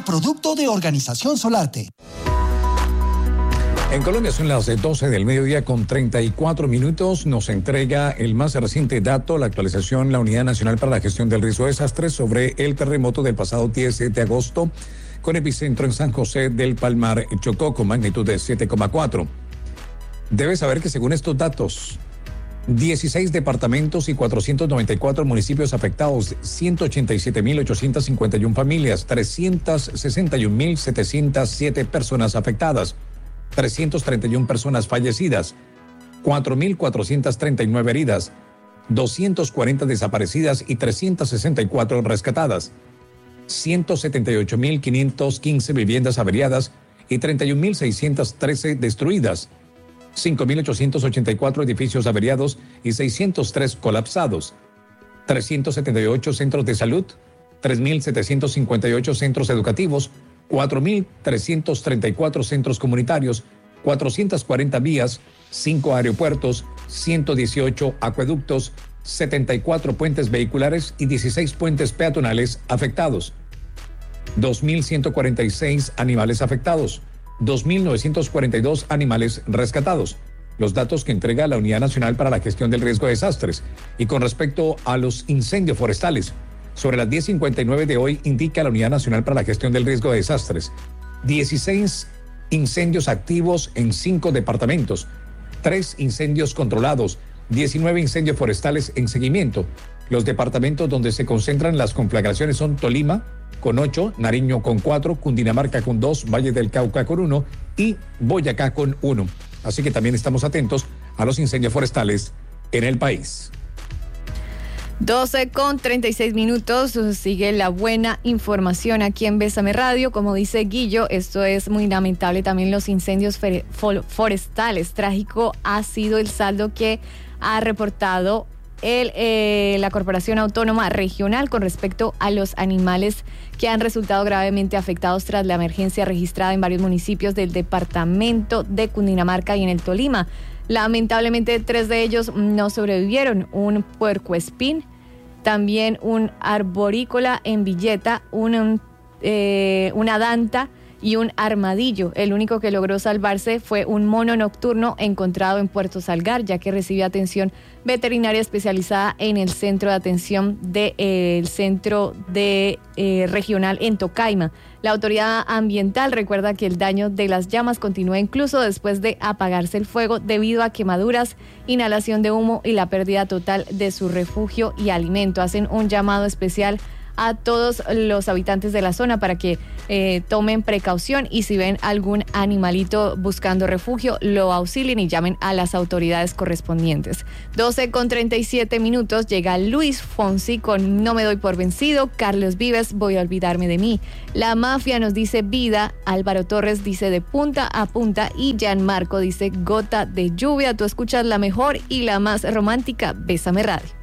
producto de Organización Solarte. En Colombia son las 12 del mediodía con 34 minutos. Nos entrega el más reciente dato, la actualización, la Unidad Nacional para la Gestión del Riesgo de Desastres sobre el terremoto del pasado 10 de agosto, con epicentro en San José del Palmar, Chocó, con magnitud de 7,4. Debes saber que según estos datos, 16 departamentos y 494 municipios afectados, 187.851 familias, 361.707 personas afectadas, 331 personas fallecidas, 4.439 heridas, 240 desaparecidas y 364 rescatadas, 178.515 viviendas averiadas y 31.613 destruidas, 5.884 edificios averiados y 603 colapsados, 378 centros de salud, 3.758 centros educativos, 4.334 centros comunitarios, 440 vías, 5 aeropuertos, 118 acueductos, 74 puentes vehiculares y 16 puentes peatonales afectados, 2.146 animales afectados, 2.942 animales rescatados. Los datos que entrega la Unidad Nacional para la Gestión del Riesgo de Desastres. Y con respecto a los incendios forestales, sobre las 10:59 de hoy indica la Unidad Nacional para la Gestión del Riesgo de Desastres 16 incendios activos en 5 departamentos, 3 incendios controlados, 19 incendios forestales en seguimiento. Los departamentos donde se concentran las conflagraciones son Tolima con 8, Nariño con 4, Cundinamarca con 2, Valle del Cauca con 1 y Boyacá con 1. Así que también estamos atentos a los incendios forestales en el país. 12:36. Sigue la buena información aquí en Bésame Radio. Como dice Guillo, esto es muy lamentable. También los incendios forestales. Trágico ha sido el saldo que ha reportado la Corporación Autónoma Regional con respecto a los animales que han resultado gravemente afectados tras la emergencia registrada en varios municipios del departamento de Cundinamarca y en el Tolima. Lamentablemente 3 de ellos no sobrevivieron: un puercoespín, también un arborícola en Villeta, una danta y un armadillo. El único que logró salvarse fue un mono nocturno encontrado en Puerto Salgar, ya que recibió atención veterinaria especializada en el centro de atención del centro regional en Tocaima. La autoridad ambiental recuerda que el daño de las llamas continúa incluso después de apagarse el fuego debido a quemaduras, inhalación de humo y la pérdida total de su refugio y alimento. Hacen un llamado especial a todos los habitantes de la zona para que tomen precaución y si ven algún animalito buscando refugio, lo auxilien y llamen a las autoridades correspondientes. 12:37. Llega Luis Fonsi con No me doy por vencido. Carlos Vives, Voy a olvidarme de mí. La Mafia nos dice Vida. Álvaro Torres dice De punta a punta y Gianmarco dice Gota de lluvia. Tú escuchas la mejor y la más romántica, Bésame Radio.